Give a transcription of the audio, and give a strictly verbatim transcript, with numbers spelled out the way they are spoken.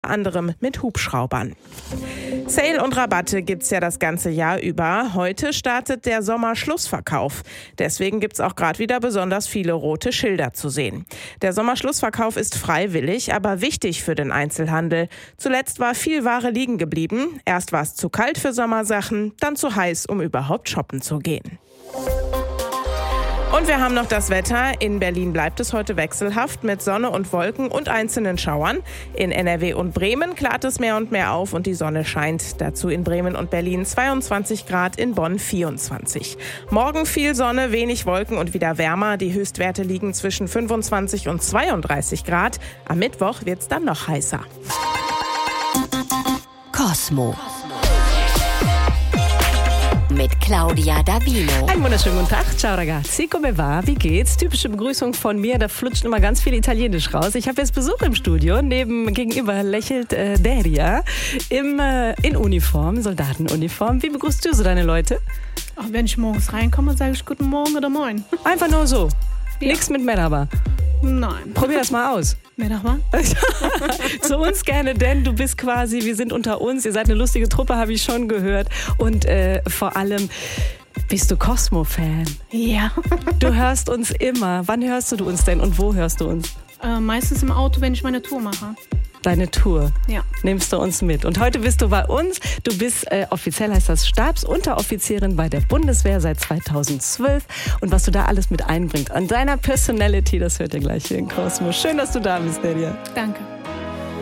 anderem mit Hubschraubern. Sale und Rabatte gibt's ja das ganze Jahr über. Heute startet der Sommerschlussverkauf. Deswegen gibt's auch gerade wieder besonders viele rote Schilder zu sehen. Der Sommerschlussverkauf ist freiwillig, aber wichtig für den Einzelhandel. Zuletzt war viel Ware liegen geblieben. Erst war es zu kalt für Sommersachen, dann zu heiß, um überhaupt shoppen zu gehen. Und wir haben noch das Wetter. In Berlin bleibt es heute wechselhaft mit Sonne und Wolken und einzelnen Schauern. In N R W und Bremen klart es mehr und mehr auf und die Sonne scheint. Dazu in Bremen und Berlin zweiundzwanzig Grad, in Bonn vierundzwanzig. Morgen viel Sonne, wenig Wolken und wieder wärmer. Die Höchstwerte liegen zwischen fünfundzwanzig und zweiunddreißig Grad. Am Mittwoch wird's dann noch heißer. Cosmo mit Claudia Davino. Einen wunderschönen guten Tag. Ciao ragazzi, come va? Wie geht's? Typische Begrüßung von mir, da flutscht immer ganz viel Italienisch raus. Ich habe jetzt Besuch im Studio. Neben gegenüber lächelt äh, Deria im, äh, in Uniform, Soldatenuniform. Wie begrüßt du so deine Leute? Ach, wenn ich morgens reinkomme, sage ich guten Morgen oder Moin. Einfach nur so? Ja. Nichts mit Merhaba? Nein. Probier das mal aus. Merhaba. Zu uns gerne, denn du bist quasi, wir sind unter uns, ihr seid eine lustige Truppe, habe ich schon gehört. Und äh, vor allem, bist du Cosmo-Fan? Ja. Du hörst uns immer. Wann hörst du uns denn und wo hörst du uns? Äh, meistens im Auto, wenn ich meine Tour mache. Deine Tour, ja. Nimmst du uns mit. Und heute bist du bei uns. Du bist, äh, offiziell heißt das Stabsunteroffizierin bei der Bundeswehr seit zweitausendzwölf. Und was du da alles mit einbringst an deiner Personality, das hört ihr gleich hier in Cosmo. Schön, dass du da bist, Deria. Danke.